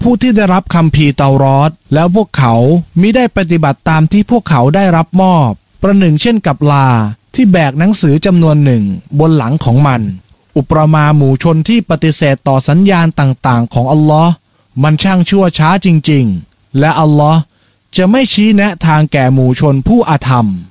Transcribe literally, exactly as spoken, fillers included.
ผู้ที่ได้รับคัมภีร์เตารอดแล้วพวกเขามิได้ปฏิบัติตามที่พวกเขาได้รับมอบประหนึ่งเช่นกับลาที่แบกหนังสือจำนวนหนึ่งบนหลังของมันอุปมาหมู่ชนที่ปฏิเสธต่อสัญญาณต่างๆของอัลลอฮ์มันช่างชั่วช้าจริงๆและอัลลอฮ์จะไม่ชี้แนะทางแก่หมู่ชนผู้อาธรรม